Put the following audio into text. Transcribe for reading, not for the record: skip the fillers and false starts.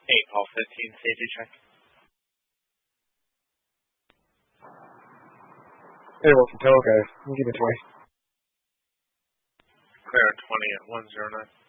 8 Paul 15, safety check. Hey, Wilson, tell guys. Give me 20. Clear 20 at 109.